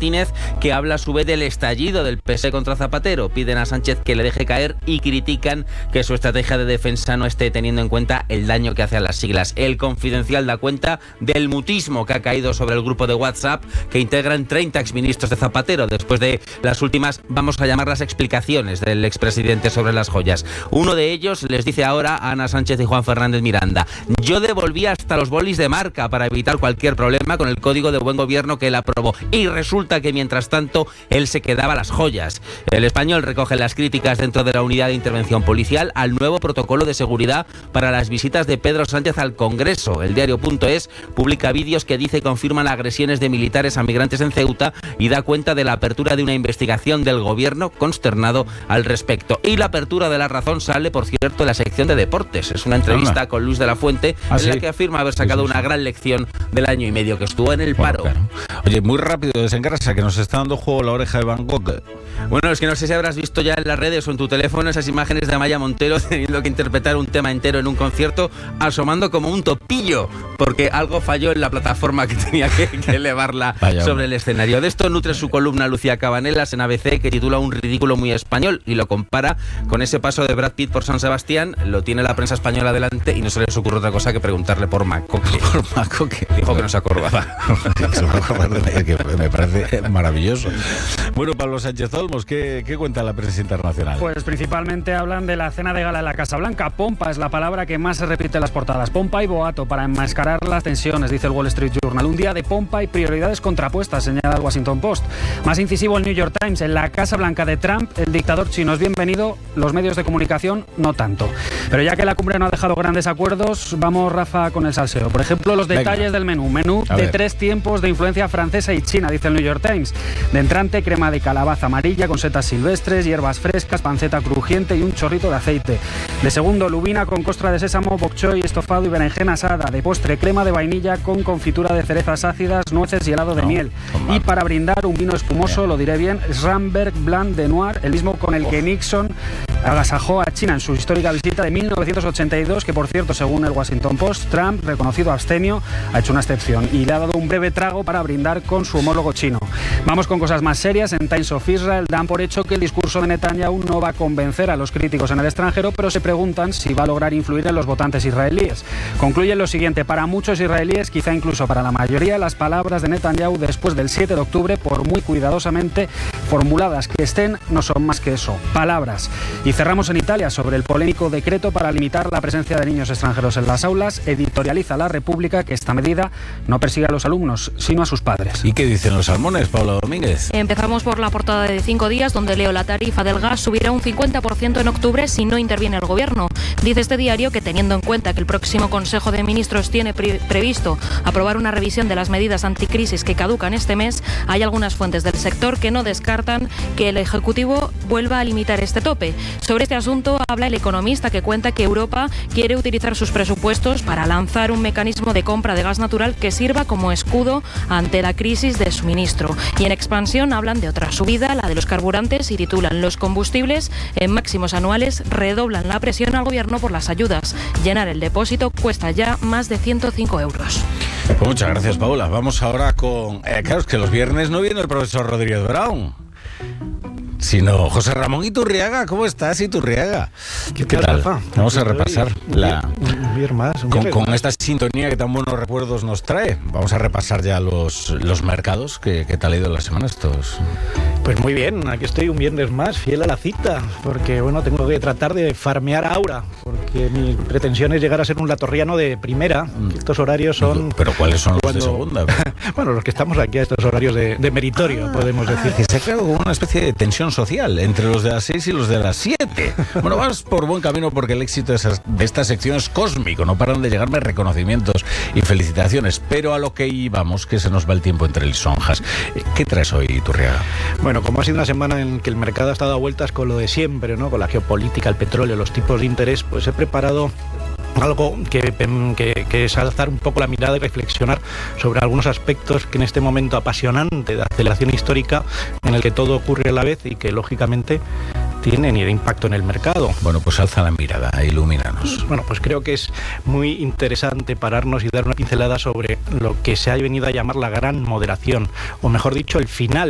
Martínez, que habla a su vez del estallido del PSOE contra Zapatero. Piden a Sánchez que le deje caer y critican que su estrategia de defensa no esté teniendo en cuenta el daño que hace a las siglas. El Confidencial da cuenta del mutismo que ha caído sobre el grupo de WhatsApp que integran 30 exministros de Zapatero después de las últimas, vamos a llamarlas, explicaciones del expresidente sobre las joyas. Uno de ellos les dice ahora a Ana Sánchez y Juan Fernández Miranda: yo devolví hasta los bolis de marca para evitar cualquier problema con el código de buen gobierno que él aprobó, y resulta que mientras tanto él se quedaba las joyas. El Español recoge las críticas dentro de la unidad de intervención policial al nuevo protocolo de seguridad para las visitas de Pedro Sánchez al Congreso. El diario.es publica vídeos que dice confirman agresiones de militares a migrantes en Ceuta y da cuenta de la apertura de una investigación del gobierno consternado al respecto. Y la apertura de La Razón sale, por cierto, en la sección de deportes. Es una entrevista con Luis de la Fuente en la que afirma haber sacado una gran lección del año y medio que estuvo en el paro. Claro. Oye, muy rápido, desengrasa, que nos está dando juego la oreja de Van Gogh. Bueno, es que no sé si habrás visto ya en las redes o en tu teléfono esas imágenes de Amaya Montero teniendo que interpretar un tema entero en un concierto, asomando como un topillo, porque algo falló en la plataforma que tenía que elevarla sobre el escenario. De esto nutre su columna Lucía Cabanelas en ABC, que titula Un ridículo muy español, y lo compara con ese paso de Brad Pitt por San Sebastián. Lo tiene la prensa española delante y no se les ocurre otra cosa que preguntarle por Macoque. Por Macoque. Dijo que no se acordaba. Que me parece maravilloso. Bueno, Pablo Sánchez Olmos, ¿qué cuenta la prensa internacional? Pues principalmente hablan de la cena de gala en la Casa Blanca. Pompa es la palabra que más se repite en las portadas. Pompa y boato para enmascarar las tensiones, dice el Wall Street Journal. Un día de pompa y prioridades contrapuestas, señala el Washington Post. Más incisivo el New York Times. En la Casa Blanca de Trump, el dictador chino es bienvenido, los medios de comunicación no tanto. Pero ya que la cumbre no ha dejado grandes acuerdos, vamos, Rafa, con el salseo. Por ejemplo, los detalles del menú. Menú de 3 tiempos de influencia francesa y china, dice el New York Times. De entrante, crema de calabaza amarilla con setas silvestres, hierbas frescas, panceta crujiente y un chorrito de aceite. De segundo, lubina con costra de sésamo, bok choy, estofado y berenjena asada. De postre, crema de vainilla con confitura de cerezas ácidas, nueces y helado de miel. Y para brindar, un vino espumoso, lo diré bien, Schramberg Blanc de Noir, el mismo con el que Nixon agasajó a China en su histórica visita de 1982, que por cierto, según el Washington Post, Trump, reconocido abstemio, ha hecho una excepción y le ha dado un breve trago para brindar con su homólogo chino. Vamos con cosas más serias. En Times of Israel dan por hecho que el discurso de Netanyahu no va a convencer a los críticos en el extranjero, pero se preguntan si va a lograr influir en los votantes israelíes. Concluyen lo siguiente: para muchos israelíes, quizá incluso para la mayoría, las palabras de Netanyahu después del 7 de octubre, por muy cuidadosamente formuladas que estén, no son más que eso, palabras. Y cerramos en Italia sobre el polémico decreto para limitar la presencia de niños extranjeros en las aulas. Editorializa La República que esta medida no persigue a los alumnos, sino a sus padres. ¿Y qué dicen los salmones, Pablo Domínguez? Empezamos por la portada de 5 días, donde leo: la tarifa del gas subirá un 50% en octubre si no interviene el gobierno. Dice este diario que, teniendo en cuenta que el próximo Consejo de Ministros tiene previsto aprobar una revisión de las medidas anticrisis que caducan este mes, hay algunas fuentes del sector que no descartan que el Ejecutivo vuelva a limitar este tope. Sobre este asunto habla El Economista, que cuenta que Europa quiere utilizar sus presupuestos para lanzar un mecanismo de compra de gas natural que sirva como escudo ante la crisis de suministro. Y en Expansión hablan de otra subida, la de los carburantes, y titulan: los combustibles en máximos anuales redoblan la presión al gobierno por las ayudas. Llenar el depósito cuesta ya más de 105 euros. Pues muchas gracias, Paula. Vamos ahora con... claro, es que los viernes no viene el profesor Rodríguez Brown, sino José Ramón Iturriaga. ¿Cómo estás, Iturriaga? ¿Qué tal, Rafa? Vamos a repasar con esta sintonía que tan buenos recuerdos nos trae. Vamos a repasar ya los mercados. ¿Qué tal ha ido la semana estos? Pues muy bien, aquí estoy un viernes más, fiel a la cita, porque bueno, tengo que tratar de farmear a Aura, porque mi pretensión es llegar a ser un latorriano de primera. Estos horarios son... ¿Pero cuáles son los de segunda? Bueno, los que estamos aquí a estos horarios de meritorio, podemos decir. Que se ha creado como una especie de tensión social entre los de las 6 y los de las 7. Bueno, vas por buen camino, porque el éxito de esta sección es cósmico. No paran de llegarme reconocimientos y felicitaciones, pero a lo que íbamos, que se nos va el tiempo entre lisonjas. ¿Qué traes hoy, Iturriaga? Bueno, como ha sido una semana en que el mercado ha estado a vueltas con lo de siempre, ¿no? Con la geopolítica, el petróleo, los tipos de interés, pues he preparado algo que es alzar un poco la mirada y reflexionar sobre algunos aspectos que en este momento apasionante de aceleración histórica, en el que todo ocurre a la vez y que lógicamente tienen impacto en el mercado. Bueno, pues alza la mirada, ilumínanos. Bueno, pues creo que es muy interesante pararnos y dar una pincelada sobre lo que se ha venido a llamar la gran moderación, o mejor dicho, el final